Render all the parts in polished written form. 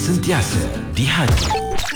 sentiasa di hati.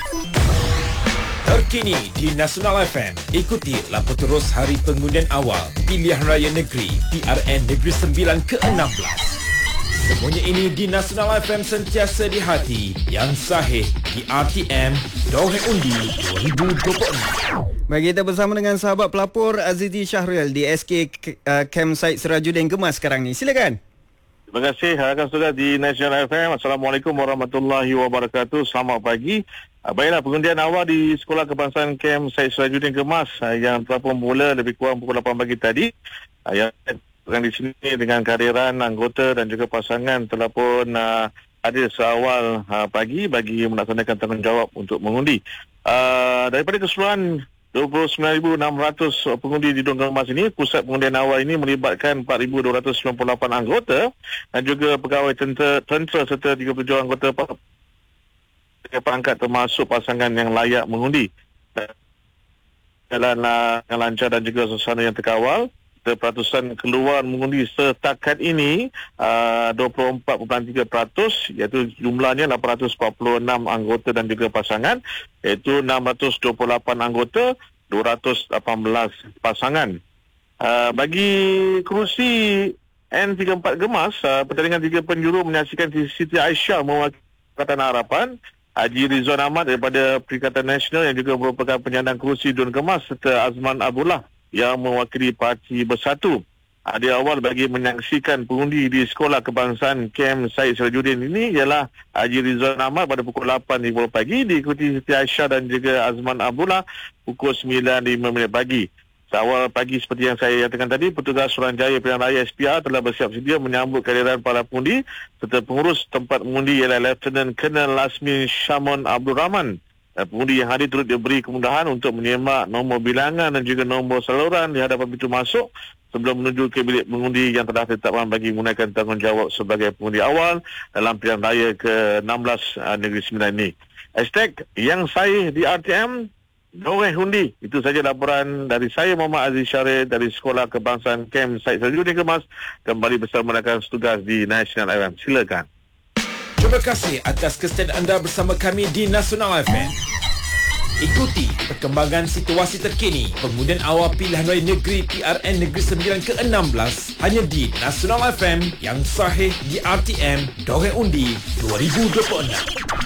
Terkini di Nasional FM, ikuti laporan terus hari pengundian awal Pilihan Raya Negeri PRN Negeri Sembilan ke-16. Semuanya ini di Nasional FM sentiasa di hati, yang sahih di RTM, Dorang Undi 2026. Baik, kita bersama dengan sahabat pelapor Azizi Syahril di SK Campsite Sirajuddin Kemas sekarang ni. Silakan. Terima kasih rakan saudara di Nasional FM. Assalamualaikum warahmatullahi wabarakatuh. Selamat pagi. Baiklah, pengundian awal di Sekolah Kebangsaan Kem Syed Sirajuddin Kemas yang telah pun bermula lebih kurang pukul 8 pagi tadi. Yang di sini dengan kehadiran anggota dan juga pasangan telah pun hadir seawal pagi bagi melaksanakan tanggungjawab untuk mengundi. Daripada keseluruhan 29,600 pengundi di Dong Kemas ini, pusat pengundian awal ini melibatkan 4,298 anggota dan juga pegawai tentera serta 37 anggota perangkat termasuk pasangan yang layak mengundi. Jalan yang lancar dan juga suasana yang terkawal. Peratusan keluar mengundi setakat ini 24.3%, iaitu jumlahnya 846 anggota dan juga pasangan, iaitu 628 anggota, 218 pasangan. Bagi kerusi N34 Gemas, pertandingan 3 penjuru menyaksikan Siti Aisyah mewakili Perikatan Harapan, Haji Rizwan Ahmad daripada Perikatan Nasional yang juga merupakan penyandang kerusi Dun Kemas, serta Azman Abdullah yang mewakili Parti Bersatu. Di awal bagi menyaksikan pengundi di Sekolah Kebangsaan Kem Syed Sirajuddin ini ialah Haji Rizwan Ahmad pada pukul 8.50 pagi, diikuti Siti Aisyah dan juga Azman Abdullah pukul 9.05 pagi. Seawal pagi seperti yang saya katakan tadi, petugas Suruhanjaya Pilihan Raya SPR telah bersiap sedia menyambut kehadiran para pengundi serta pengurus tempat mengundi ialah Lieutenant Colonel Lasmin Shamon Abdul Rahman. Pengundi yang hadir turut diberi kemudahan untuk menyemak nombor bilangan dan juga nombor saluran di hadapan pintu masuk sebelum menuju ke bilik mengundi yang telah ditetapkan bagi menggunakan tanggungjawab sebagai pengundi awal dalam pilihan raya ke-16 Negeri Sembilan ini. Hashtag yang sahih di RTM, Dorang Undi. Itu saja laporan dari saya, Muhammad Aziz Syahril dari Sekolah Kebangsaan Kem Syed Sirajuddin Kemas, kembali bersama rakan setugas di Nasional FM. Silakan. Terima kasih atas kesediaan anda bersama kami di Nasional FM. Ikuti perkembangan situasi terkini pengundian awal Pilihan Raya Negeri PRN Negeri Sembilan ke-16 hanya di Nasional FM, yang sahih di RTM, Dorang Undi 2026.